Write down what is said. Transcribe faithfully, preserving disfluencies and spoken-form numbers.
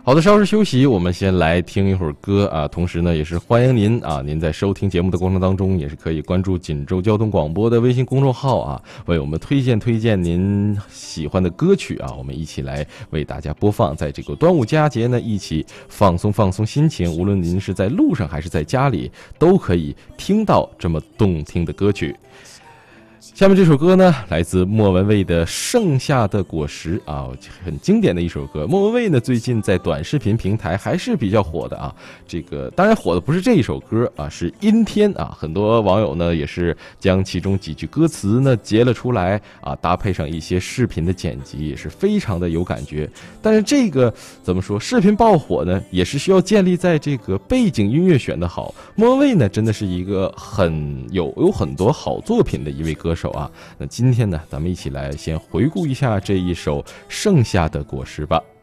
好的，稍事休息，我们先来听一会儿歌啊。同时呢，也是欢迎您啊，您在收听节目的过程当中，也是可以关注锦州交通广播的微信公众号啊，为我们推荐推荐您喜欢的歌曲啊，我们一起来为大家播放。在这个端午佳节呢，一起放松放松心情，无论您是在路上还是在家里，都可以听到这么动听的歌曲。下面这首歌呢，来自莫文蔚的《盛夏的果实》啊，很经典的一首歌。莫文蔚呢，最近在短视频平台还是比较火的啊。这个当然火的不是这一首歌啊，是《阴天》啊。很多网友呢也是将其中几句歌词呢截了出来啊，搭配上一些视频的剪辑，也是非常的有感觉。但是这个怎么说，视频爆火呢，也是需要建立在这个背景音乐选得好。莫文蔚呢，真的是一个很有有很多好作品的一位歌手啊。那今天呢，咱们一起来先回顾一下这一首《盛夏的果实》吧。